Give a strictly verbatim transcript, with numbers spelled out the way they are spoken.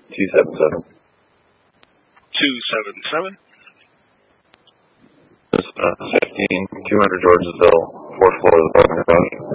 two seven seven. two seven seven? Uh, fifteen, two hundred Georgesville, fourth floor of the apartment garage.